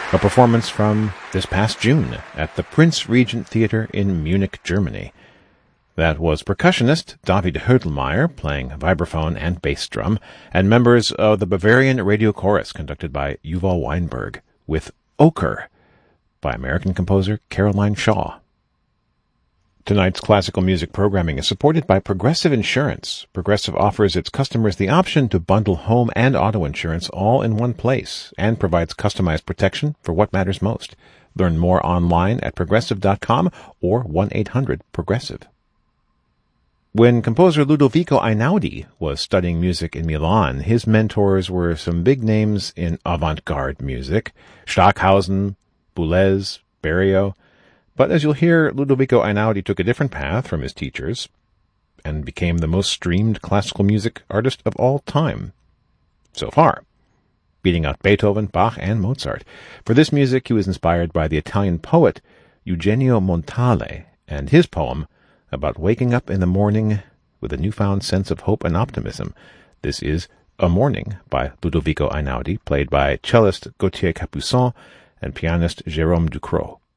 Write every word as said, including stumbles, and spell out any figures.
a performance from this past June at the Prince Regent Theater in Munich, Germany. That was percussionist David Hödelmeier playing vibraphone and bass drum, and members of the Bavarian Radio Chorus conducted by Yuval Weinberg, with Ochre by American composer Caroline Shaw. Tonight's classical music programming is supported by Progressive Insurance. Progressive offers its customers the option to bundle home and auto insurance all in one place and provides customized protection for what matters most. Learn more online at progressive dot com or one eight hundred progressive. When composer Ludovico Einaudi was studying music in Milan, his mentors were some big names in avant-garde music: Stockhausen, Boulez, Berio. But as you'll hear, Ludovico Einaudi took a different path from his teachers and became the most streamed classical music artist of all time, so far, beating out Beethoven, Bach, and Mozart. For this music, he was inspired by the Italian poet Eugenio Montale and his poem about waking up in the morning with a newfound sense of hope and optimism. This is A Morning by Ludovico Einaudi, played by cellist Gauthier Capuçon and pianist Jérôme Ducrot.